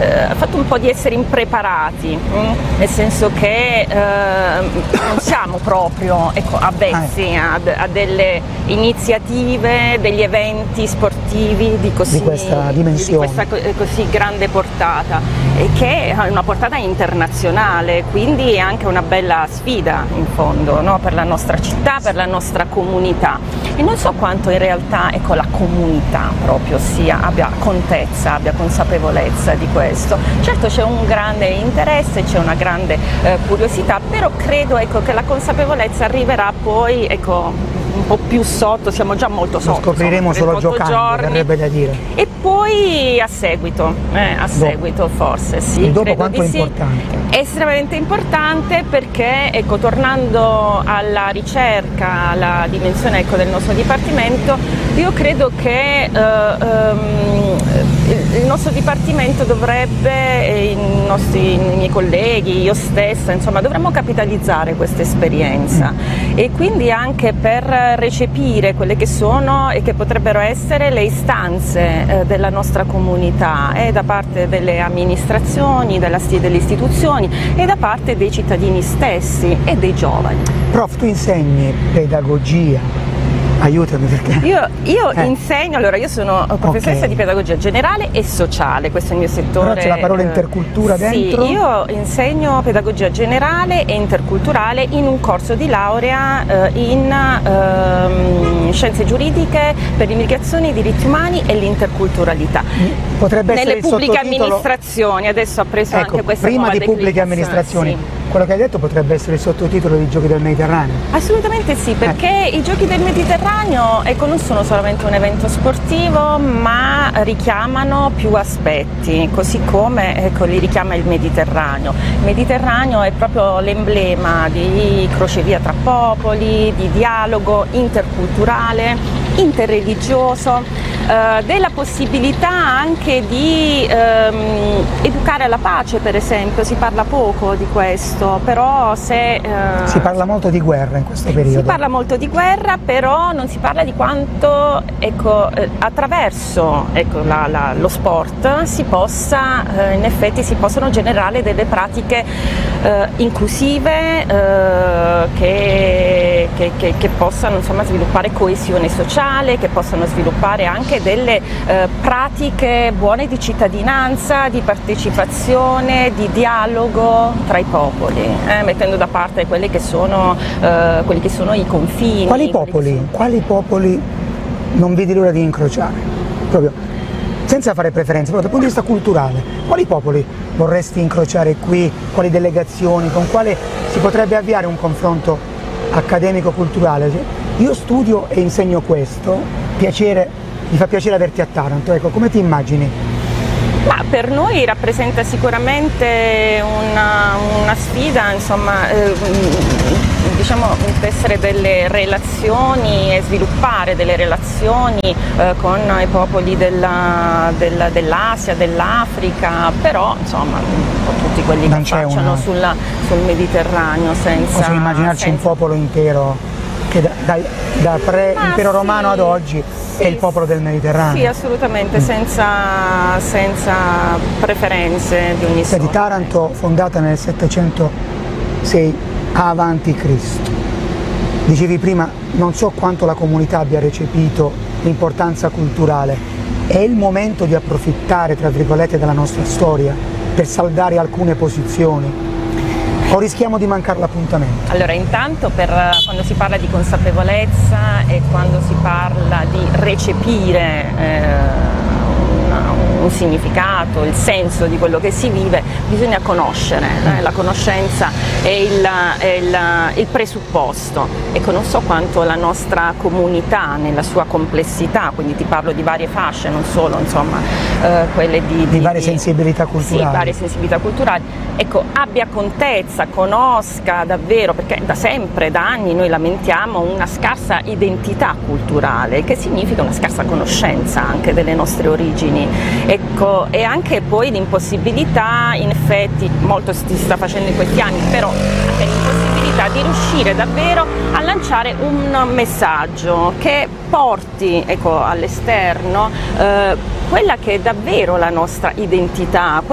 fatto un po' di essere impreparati, nel senso che non siamo proprio avvezzi a delle iniziative, degli eventi sportivi di questa dimensione, di questa così grande portata, e che è una portata internazionale, quindi è anche una bella sfida in fondo, no? Per la nostra città, per la nostra comunità, e non so quanto in realtà la comunità proprio abbia contezza, abbia consapevolezza di questo. Certo c'è un grande interesse, c'è una grande curiosità, però credo che la consapevolezza arriverà poi un po' più sotto, siamo già molto sotto. Lo scopriremo solo giocando, verrebbe da dire. E poi a seguito forse sì. E dopo quanto è importante? È estremamente importante perché, tornando alla ricerca, alla dimensione del nostro dipartimento, io credo che il nostro dipartimento dovrebbe, i miei colleghi, io stessa, insomma, dovremmo capitalizzare questa esperienza e quindi anche per recepire quelle che sono e che potrebbero essere le istanze della nostra comunità, da parte delle amministrazioni, delle istituzioni e da parte dei cittadini stessi e dei giovani. Prof, tu insegni pedagogia. Aiutami perché... Io insegno, allora io sono professoressa di pedagogia generale e sociale, questo è il mio settore. Però c'è la parola intercultura dentro? Sì, io insegno pedagogia generale e interculturale in un corso di laurea in scienze giuridiche per l'immigrazione, i diritti umani e l'interculturalità. Potrebbe essere nelle pubbliche sottotitolo... amministrazioni, adesso ha preso anche questa prima nuova di pubbliche amministrazioni. sì. Quello che hai detto potrebbe essere il sottotitolo dei Giochi del Mediterraneo. Assolutamente sì, perché i Giochi del Mediterraneo non sono solamente un evento sportivo, ma richiamano più aspetti, così come li richiama il Mediterraneo. Il Mediterraneo è proprio l'emblema di crocevia tra popoli, di dialogo interculturale, interreligioso, della possibilità anche di educare alla pace, per esempio. Si parla poco di questo, però si parla molto di guerra in questo periodo. Si parla molto di guerra, però non si parla di quanto attraverso lo sport si possano generare delle pratiche inclusive che possano sviluppare coesione sociale, che possano sviluppare anche delle pratiche buone di cittadinanza, di partecipazione, di dialogo tra i popoli, mettendo da parte quelli che sono i confini. Quali popoli non vedi l'ora di incrociare? Proprio senza fare preferenze, proprio dal punto di vista culturale, quali popoli vorresti incrociare qui? Quali delegazioni? Con quale si potrebbe avviare un confronto accademico-culturale? Io studio e insegno questo, mi fa piacere averti a Taranto, come ti immagini? Ma per noi rappresenta sicuramente una sfida, tessere delle relazioni e sviluppare delle relazioni con i popoli dell'Asia, dell'Africa, però un po' tutti quelli che affacciano sul Mediterraneo senza... Posso immaginarci un popolo intero che da pre-impero romano ad oggi è il popolo del Mediterraneo. Sì, assolutamente, senza preferenze di ogni sorta. Taranto fondata nel 706 avanti Cristo. Dicevi prima, non so quanto la comunità abbia recepito l'importanza culturale. È il momento di approfittare, tra virgolette, della nostra storia per saldare alcune posizioni? O rischiamo di mancare l'appuntamento? Allora, intanto quando si parla di consapevolezza e quando si parla di recepire un significato, il senso di quello che si vive, bisogna conoscere, la conoscenza è il presupposto. Non so quanto la nostra comunità nella sua complessità, quindi ti parlo di varie fasce, non solo quelle di varie sensibilità culturali. Sì, varie sensibilità culturali, abbia contezza, conosca davvero, perché da sempre, da anni noi lamentiamo una scarsa identità culturale, che significa una scarsa conoscenza anche delle nostre origini. E anche poi l'impossibilità, in effetti molto si sta facendo in questi anni, però anche l'impossibilità di riuscire davvero a lanciare un messaggio che porti all'esterno quella che è davvero la nostra identità,